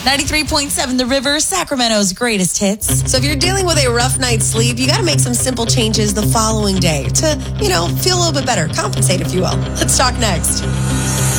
93.7 The River, Sacramento's greatest hits. So if you're dealing with a rough night's sleep, you got to make some simple changes the following day to, feel a little bit better. Compensate, if you will. Let's talk next.